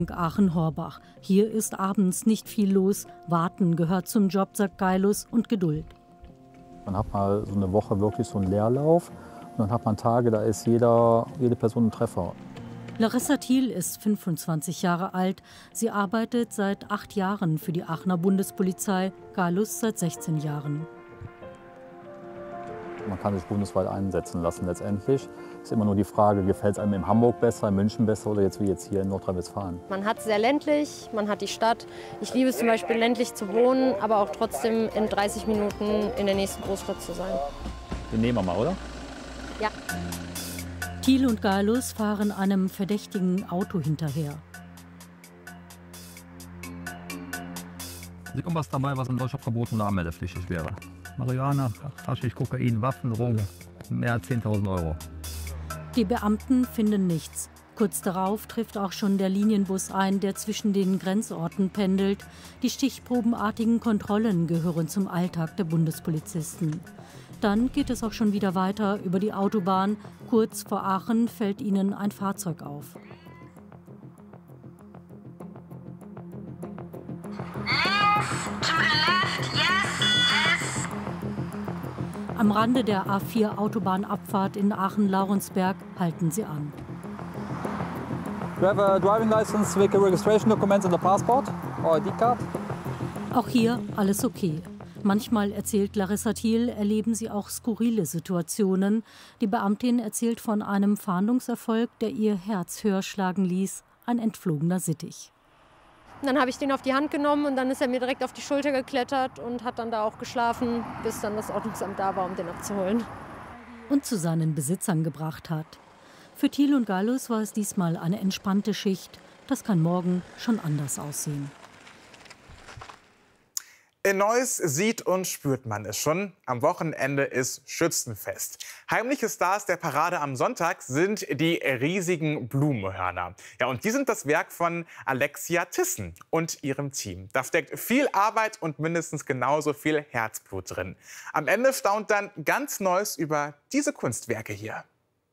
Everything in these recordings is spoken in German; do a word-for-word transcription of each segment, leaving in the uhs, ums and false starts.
Aachen-Horbach. Hier ist abends nicht viel los. Warten gehört zum Job, sagt Geilus, und Geduld. Man hat mal so eine Woche wirklich so einen Leerlauf und dann hat man Tage, da ist jeder, jede Person ein Treffer. Larissa Thiel ist fünfundzwanzig Jahre alt. Sie arbeitet seit acht Jahren für die Aachener Bundespolizei, Geilus seit sechzehn Jahren. Man kann sich bundesweit einsetzen lassen letztendlich. Es ist immer nur die Frage, gefällt es einem in Hamburg besser, in München besser oder jetzt wie jetzt hier in Nordrhein-Westfalen. Man hat sehr ländlich, man hat die Stadt. Ich liebe es zum Beispiel ländlich zu wohnen, aber auch trotzdem in dreißig Minuten in der nächsten Großstadt zu sein. Den nehmen wir mal, oder? Ja. Thiel und Geilus fahren einem verdächtigen Auto hinterher. Ist irgendwas dabei, was in Deutschland verboten oder anmeldepflichtig wäre? Marihuana, Haschisch, Kokain, Waffen, Drogen, mehr als zehntausend Euro. Die Beamten finden nichts. Kurz darauf trifft auch schon der Linienbus ein, der zwischen den Grenzorten pendelt. Die stichprobenartigen Kontrollen gehören zum Alltag der Bundespolizisten. Dann geht es auch schon wieder weiter über die Autobahn. Kurz vor Aachen fällt ihnen ein Fahrzeug auf. Am Rande der A vier Autobahnabfahrt in Aachen-Laurensberg halten sie an. You have a driving license with registration documents and a passport or I D card? Auch hier alles okay. Manchmal, erzählt Larissa Thiel, erleben sie auch skurrile Situationen. Die Beamtin erzählt von einem Fahndungserfolg, der ihr Herz höher schlagen ließ, ein entflogener Sittich. Dann habe ich den auf die Hand genommen und dann ist er mir direkt auf die Schulter geklettert und hat dann da auch geschlafen, bis dann das Ordnungsamt da war, um den abzuholen. Und zu seinen Besitzern gebracht hat. Für Thiel und Geilus war es diesmal eine entspannte Schicht. Das kann morgen schon anders aussehen. In Neuss sieht und spürt man es schon. Am Wochenende ist Schützenfest. Heimliche Stars der Parade am Sonntag sind die riesigen Blumenhörner. Ja, und die sind das Werk von Alexia Thyssen und ihrem Team. Da steckt viel Arbeit und mindestens genauso viel Herzblut drin. Am Ende staunt dann ganz Neuss über diese Kunstwerke hier.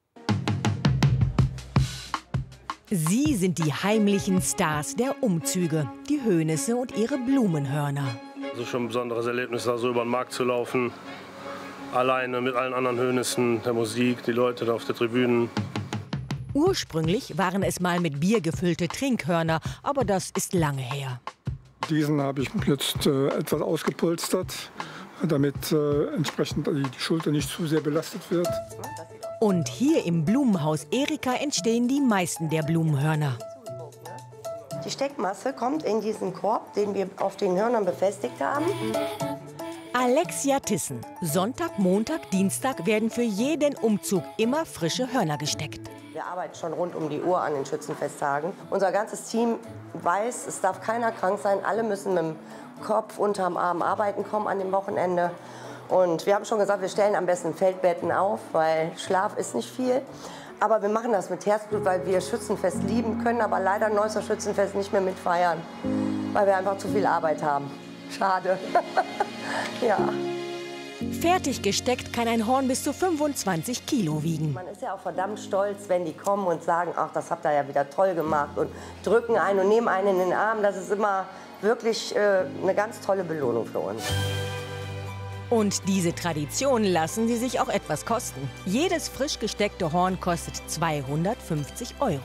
Sie sind die heimlichen Stars der Umzüge, die Höhnisse und ihre Blumenhörner. Das ist schon ein besonderes Erlebnis, da so über den Markt zu laufen. Alleine mit allen anderen Höhnissen, der Musik, die Leute da auf der Tribüne. Ursprünglich waren es mal mit Bier gefüllte Trinkhörner, aber das ist lange her. Diesen habe ich jetzt äh, etwas ausgepolstert, damit äh, entsprechend die Schulter nicht zu sehr belastet wird. Und hier im Blumenhaus Erika entstehen die meisten der Blumenhörner. Die Steckmasse kommt in diesen Korb, den wir auf den Hörnern befestigt haben. Alexia Thyssen. Sonntag, Montag, Dienstag werden für jeden Umzug immer frische Hörner gesteckt. Wir arbeiten schon rund um die Uhr an den Schützenfesttagen. Unser ganzes Team weiß, es darf keiner krank sein. Alle müssen mit dem Kopf unterm Arm arbeiten kommen an dem Wochenende. Und wir haben schon gesagt, wir stellen am besten Feldbetten auf, weil Schlaf ist nicht viel. Aber wir machen das mit Herzblut, weil wir Schützenfest lieben, können aber leider Neusser Schützenfest nicht mehr mitfeiern, weil wir einfach zu viel Arbeit haben. Schade. Ja. Fertig gesteckt kann ein Horn bis zu fünfundzwanzig Kilo wiegen. Man ist ja auch verdammt stolz, wenn die kommen und sagen, ach, das habt ihr ja wieder toll gemacht und drücken einen und nehmen einen in den Arm. Das ist immer wirklich äh, eine ganz tolle Belohnung für uns. Und diese Tradition lassen sie sich auch etwas kosten. Jedes frisch gesteckte Horn kostet zweihundertfünfzig Euro.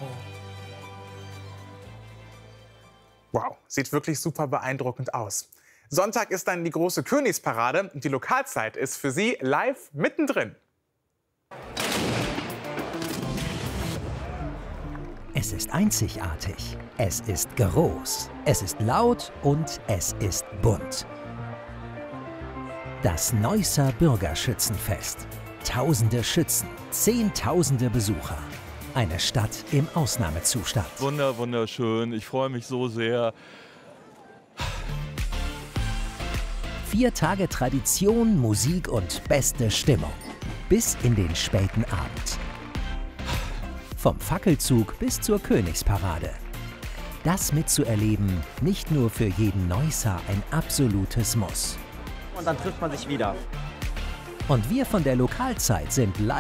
Wow, sieht wirklich super beeindruckend aus. Sonntag ist dann die große Königsparade und die Lokalzeit ist für Sie live mittendrin. Es ist einzigartig, es ist groß, es ist laut und es ist bunt. Das Neusser Bürgerschützenfest. Tausende Schützen, Zehntausende Besucher. Eine Stadt im Ausnahmezustand. Wunder, wunderschön. Ich freue mich so sehr. Vier Tage Tradition, Musik und beste Stimmung. Bis in den späten Abend. Vom Fackelzug bis zur Königsparade. Das mitzuerleben, nicht nur für jeden Neusser ein absolutes Muss. Und dann trifft man sich wieder. Und wir von der Lokalzeit sind live